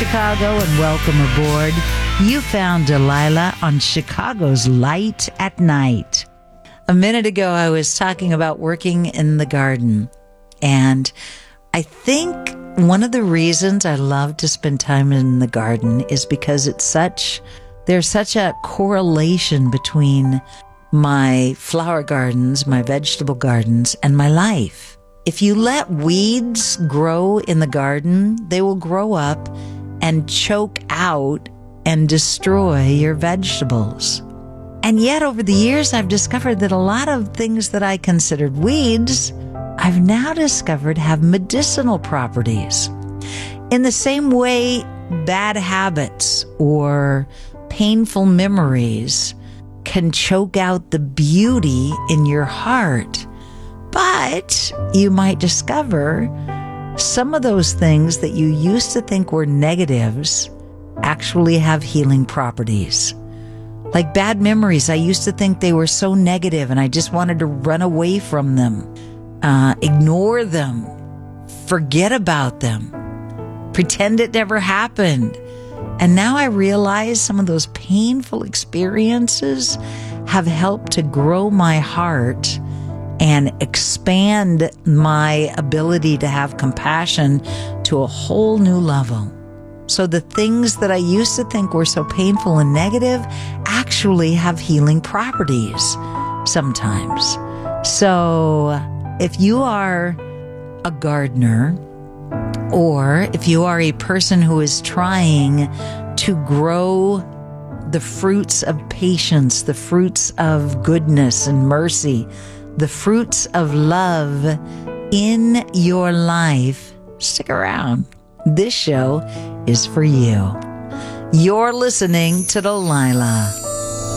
Chicago, and welcome aboard. You found Delilah on Chicago's Light at Night. A minute ago, I was talking about working in the garden, and I think one of the reasons I love to spend time in the garden is because there's such a correlation between my flower gardens, my vegetable gardens, and my life. If you let weeds grow in the garden, they will grow up and choke out and destroy your vegetables. And yet over the years, I've discovered that a lot of things that I considered weeds, I've now discovered have medicinal properties. In the same way, bad habits or painful memories can choke out the beauty in your heart. But you might discover some of those things that you used to think were negatives actually have healing properties. Like bad memories, I used to think they were so negative and I just wanted to run away from them, ignore them, forget about them, pretend it never happened. And now I realize some of those painful experiences have helped to grow my heart and expand my ability to have compassion to a whole new level. So the things that I used to think were so painful and negative actually have healing properties sometimes. So if you are a gardener, or if you are a person who is trying to grow the fruits of patience, the fruits of goodness and mercy, the fruits of love in your life, stick around. This show is for you. You're listening to Delilah.